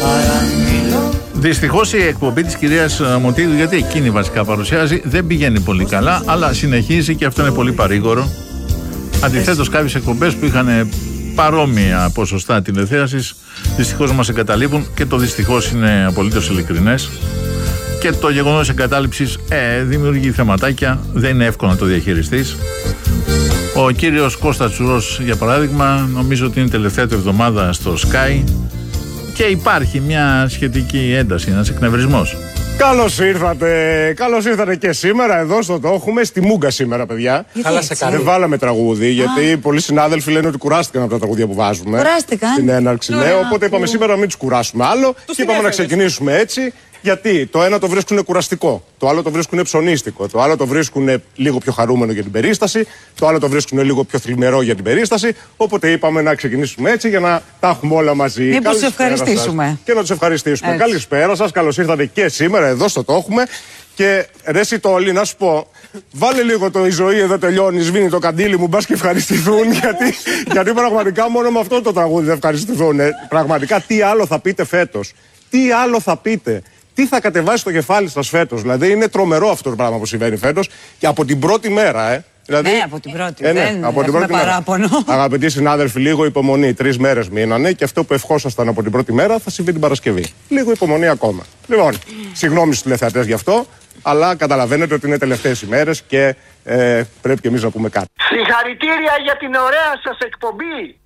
Δυστυχώς η εκπομπή της κυρίας Μωτίδου, γιατί εκείνη βασικά παρουσιάζει, δεν πηγαίνει πολύ καλά, αλλά συνεχίζει και αυτό είναι πολύ παρήγορο. Αντιθέτως, κάποιες εκπομπές που είχαν παρόμοια ποσοστά τηλεθέασης δυστυχώς μας εγκαταλείπουν, και το δυστυχώς είναι απολύτως ειλικρινές. Και το γεγονός εγκατάλειψης δημιουργεί θεματάκια, δεν είναι εύκολο να το διαχειριστείς. Ο κύριος Κώστας Τσουρός, για παράδειγμα, νομίζω ότι είναι τελευταία του εβδομάδα στο Sky και υπάρχει μια σχετική ένταση, ένας εκνευρισμός. Καλώς ήρθατε και σήμερα εδώ στο Το Έχουμε, στη Μούγκα σήμερα, παιδιά. Δεν βάλαμε τραγούδι, γιατί πολλοί συνάδελφοι λένε ότι κουράστηκαν από τα τραγούδια που βάζουμε. Κουράστηκαν. Στην έναρξη, ναι. Οπότε είπαμε σήμερα να μην τους κουράσουμε άλλο και είπαμε να ξεκινήσουμε έτσι. Γιατί το ένα το βρίσκουν κουραστικό, το άλλο το βρίσκουν ψωνίστικο, το άλλο το βρίσκουν λίγο πιο χαρούμενο για την περίσταση, το άλλο το βρίσκουν λίγο πιο θλιμερό για την περίσταση. Οπότε είπαμε να ξεκινήσουμε έτσι για να τα έχουμε όλα μαζί. Μήπως τους ευχαριστήσουμε. Και να τους ευχαριστήσουμε. Έτσι. Καλησπέρα σας, καλώς ήρθατε και σήμερα εδώ στο Το Έχουμε. Και ρε Σιτόλη, να σου πω, βάλε λίγο το «Η ζωή εδώ τελειώνει, σβήνει το καντήλι μου», μπας και ευχαριστηθούν, γιατί πραγματικά μόνο με αυτό το τραγούδι δεν ευχαριστηθούν. Πραγματικά τι άλλο θα πείτε φέτος, τι άλλο θα πείτε. Τι θα κατεβάσει στο κεφάλι σας φέτος? Δηλαδή είναι τρομερό αυτό το πράγμα που συμβαίνει φέτος και από την πρώτη μέρα, Δηλαδή, ναι, από την πρώτη. Δεν έχουμε παράπονο. Αγαπητοί συνάδελφοι, λίγο υπομονή. 3 μέρες μείνανε και αυτό που ευχόσασταν από την πρώτη μέρα θα συμβεί την Παρασκευή. Λίγο υπομονή ακόμα. Λοιπόν, συγγνώμη στους τηλεθεατές γι' αυτό, αλλά καταλαβαίνετε ότι είναι τελευταίες ημέρες και πρέπει και εμείς να πούμε κάτι. Συγχαρητήρια για την ωραία σας εκπομπή.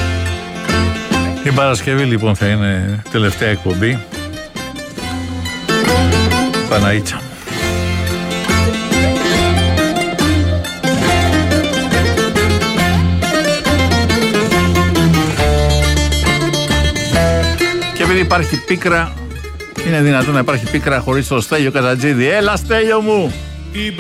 Η Παρασκευή λοιπόν θα είναι τελευταία εκπομπή. Παναΐτσα. Και επειδή υπάρχει πίκρα, είναι δυνατόν να υπάρχει πίκρα χωρίς το Στέλιο Καζατζίδη. Έλα Στέλιο μου!